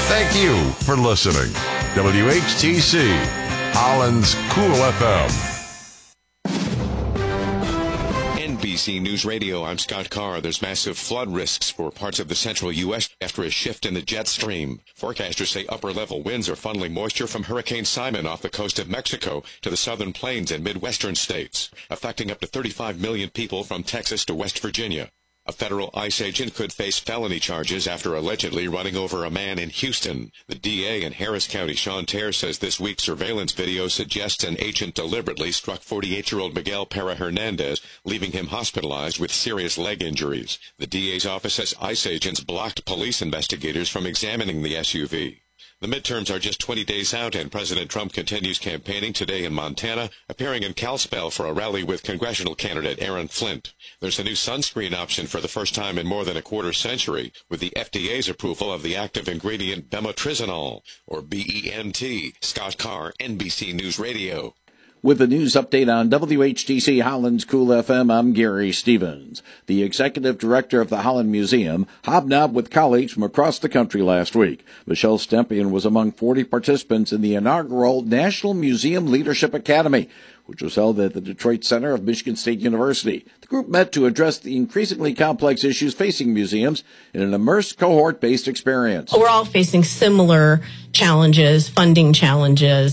Thank you for listening. WHTC, Holland's Cool FM. NBC News Radio, I'm Scott Carr. There's massive flood risks for parts of the central U.S. after a shift in the jet stream. Forecasters say upper-level winds are funneling moisture from Hurricane Simon off the coast of Mexico to the southern plains and midwestern states, affecting up to 35 million people from Texas to West Virginia. A federal ICE agent could face felony charges after allegedly running over a man in Houston. The DA in Harris County, Sean Terr, says this week's surveillance video suggests an agent deliberately struck 48-year-old Miguel Pera Hernandez, leaving him hospitalized with serious leg injuries. The DA's office says ICE agents blocked police investigators from examining the SUV. The midterms are just 20 days out, and President Trump continues campaigning today in Montana, appearing in Kalispell for a rally with congressional candidate Aaron Flint. There's a new sunscreen option for the first time in more than a quarter century, with the FDA's approval of the active ingredient bemotrizinol, or BENT. Scott Carr, NBC News Radio. With the news update on WHTC Holland's Cool FM, I'm Gary Stevens. The executive director of the Holland Museum hobnobbed with colleagues from across the country last week. Michelle Stempien was among 40 participants in the inaugural National Museum Leadership Academy, which was held at the Detroit Center of Michigan State University. The group met to address the increasingly complex issues facing museums in an immersed, cohort-based experience. We're all facing similar challenges, funding challenges,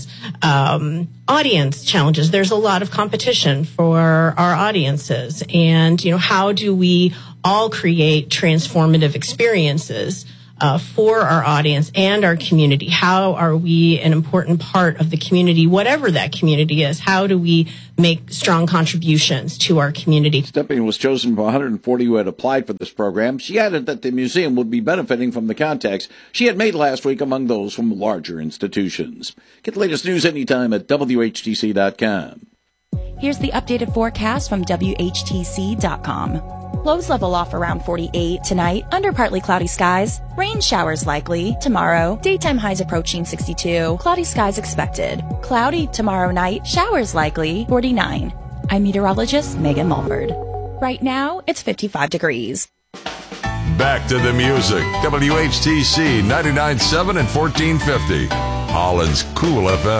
audience challenges. There's a lot of competition for our audiences. And, how do we all create transformative experiences for our audience and our community? How are we an important part of the community, whatever that community is? How do we make strong contributions to our community? Stempien was chosen from 140 who had applied for this program. She added that the museum would be benefiting from the contacts she had made last week among those from larger institutions. Get the latest news anytime at WHTC.com. Here's the updated forecast from WHTC.com. Lows level off around 48 tonight, under partly cloudy skies. Rain showers likely tomorrow. Daytime highs approaching 62. Cloudy skies expected. Cloudy tomorrow night. Showers likely 49. I'm meteorologist Megan Mulford. Right now, it's 55 degrees. Back to the music. WHTC 99.7 and 1450. Holland's Cool FM.